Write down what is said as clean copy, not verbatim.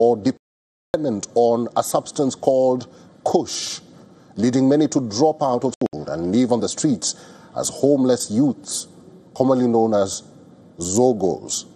or dependent on a substance called kush, leading many to drop out of school and live on the streets as homeless youths, commonly known as Zogos.